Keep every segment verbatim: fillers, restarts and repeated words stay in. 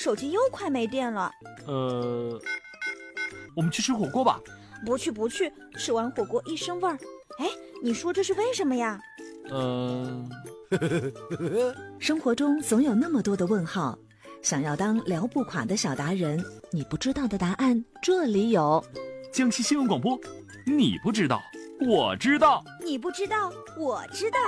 手机又快没电了。 呃，我们去吃火锅吧。 不去不去，吃完火锅一身味儿。哎，你说这是为什么呀？ 嗯、 呃，生活中总有那么多的问号，想要当聊不垮的小达人，你不知道的答案这里有。 江西新闻广播，你不知道，我知道； 你不知道，我知道。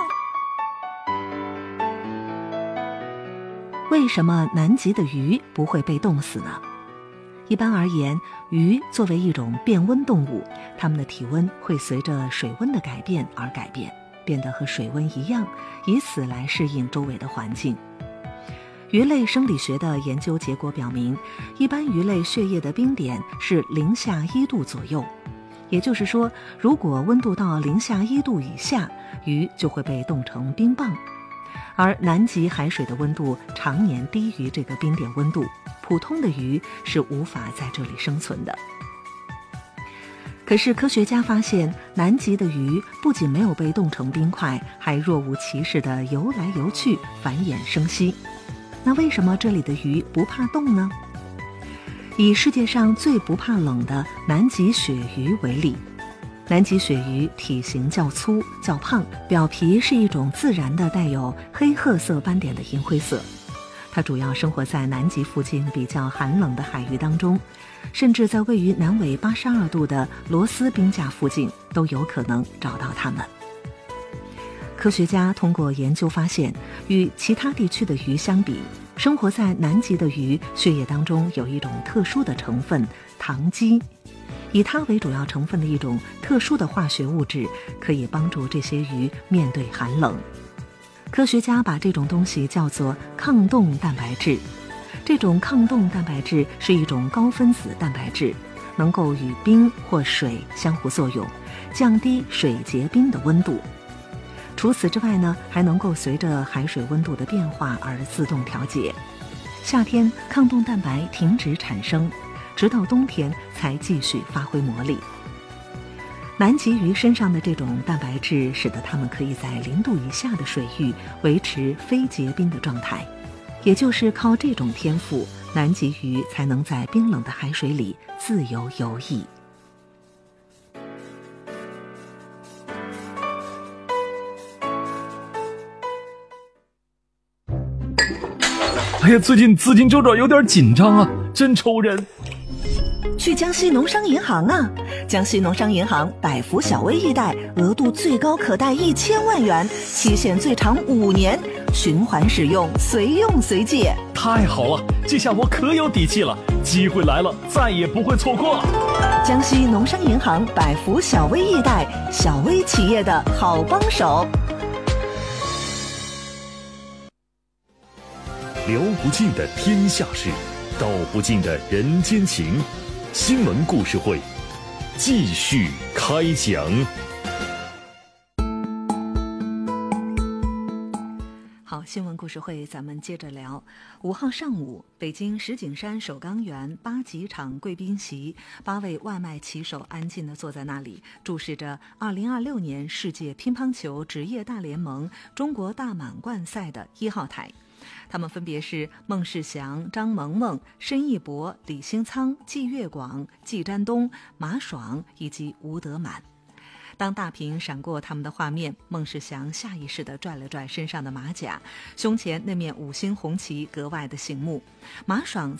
为什么南极的鱼不会被冻死呢？一般而言，鱼作为一种变温动物，它们的体温会随着水温的改变而改变，变得和水温一样，以此来适应周围的环境。鱼类生理学的研究结果表明，一般鱼类血液的冰点是零下一度左右，也就是说，如果温度到零下一度以下，鱼就会被冻成冰棒。而南极海水的温度常年低于这个冰点温度，普通的鱼是无法在这里生存的。可是科学家发现，南极的鱼不仅没有被冻成冰块，还若无其事地游来游去，繁衍生息。那为什么这里的鱼不怕冻呢？以世界上最不怕冷的南极鳕鱼为例，南极鳕鱼体型较粗较胖，表皮是一种自然的带有黑褐色斑点的银灰色。它主要生活在南极附近比较寒冷的海域当中，甚至在位于南纬八十二度的罗斯冰架附近都有可能找到它们。科学家通过研究发现，与其他地区的鱼相比，生活在南极的鱼血液当中有一种特殊的成分糖基，以它为主要成分的一种特殊的化学物质，可以帮助这些鱼面对寒冷。科学家把这种东西叫做抗冻蛋白质。这种抗冻蛋白质是一种高分子蛋白质，能够与冰或水相互作用，降低水结冰的温度。除此之外呢，还能够随着海水温度的变化而自动调节。夏天抗冻蛋白停止产生，直到冬天才继续发挥魔力。南极鱼身上的这种蛋白质使得它们可以在零度以下的水域维持非结冰的状态，也就是靠这种天赋，南极鱼才能在冰冷的海水里自由游弋。 哎呀，最近资金周转有点紧张啊，真愁人。 去江西农商银行啊！江西农商银行百福小微易贷，额度最高可贷一千万元，期限最长五年，循环使用，随用随借。 太好了，这下我可有底气了，机会来了，再也不会错过了。 江西农商银行百福小微易贷，小微企业的好帮手。 聊不尽的天下事，道不尽的人间情。新闻故事会继续开讲。 好，新闻故事会咱们接着聊。五号上午，北京石景山首钢园八级场贵宾席，八位外卖骑手安静地坐在那里，注视着二零二六年世界乒乓球职业大联盟中国大满贯赛的一号台。他们分别是孟世祥、张萌萌、申义博、李兴仓、季月广、季占东、马爽以及吴德满。当大屏闪过他们的画面，孟世祥下意识地拽了拽身上的马甲，胸前那面五星红旗格外的醒目。马爽